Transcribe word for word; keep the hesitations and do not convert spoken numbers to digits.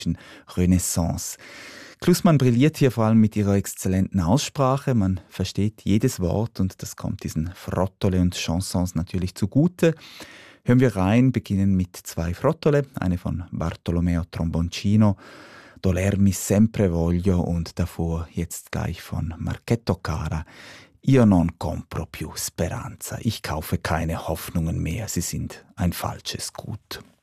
Renaissance. Klussmann brilliert hier vor allem mit ihrer exzellenten Aussprache. Man versteht jedes Wort und das kommt diesen Frottole und Chansons natürlich zugute. Hören wir rein, beginnen mit zwei Frottole, eine von Bartolomeo Tromboncino, Dolermi sempre voglio und davor jetzt gleich von Marchetto Cara, Io non compro più speranza. Ich kaufe keine Hoffnungen mehr, sie sind ein falsches Gut.